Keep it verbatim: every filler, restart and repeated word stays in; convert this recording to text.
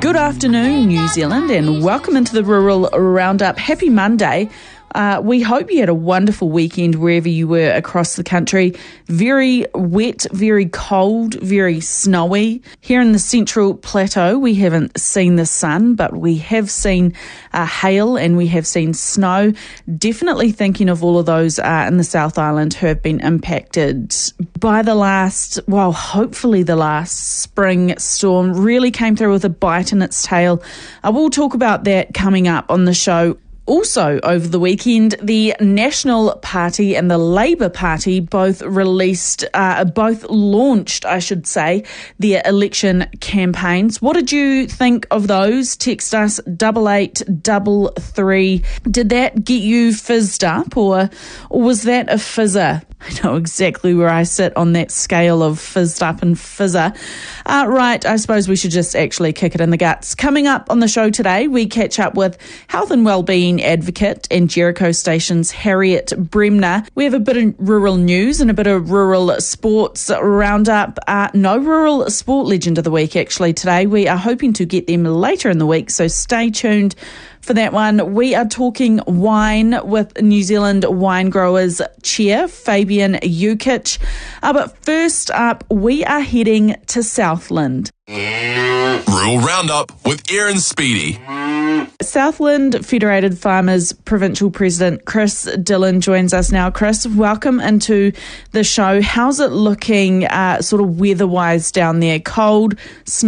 Good afternoon, New Zealand, and welcome into the Rural Roundup. Happy Monday. Uh, we hope you had a wonderful weekend wherever you were across the country. Very wet, very cold, very snowy. Here in the Central Plateau, we haven't seen the sun, but we have seen uh, hail and we have seen snow. Definitely thinking of all of those uh, in the South Island who have been impacted by the last, well, hopefully the last spring storm. Really came through with a bite in its tail. I will talk about that coming up on the show. Also, over the weekend, the National Party and the Labour Party both released, uh, both launched, I should say, their election campaigns. What did you think of those? Text us double eight double three. Did that get you fizzed up, or, or was that a fizzer? I know exactly where I sit on that scale of fizzed up and fizzer. Uh, right, I suppose we should just actually kick it in the guts. Coming up on the show today, we catch up with health and wellbeing advocate and Jericho Station's Harriet Bremner. We have a bit of rural news and a bit of rural sports roundup. Uh, no rural sport legend of the week actually today. We are hoping to get them later in the week, so stay tuned for that one. We are talking wine with New Zealand Wine Growers Chair Fabian Jukic. Uh, but first up, we are heading to Southland. Rural Roundup with Aaron Speedy. Southland Federated Farmers Provincial President Chris Dillon joins us now. Chris, welcome into the show. How's it looking uh, sort of weather-wise down there? Cold, snow?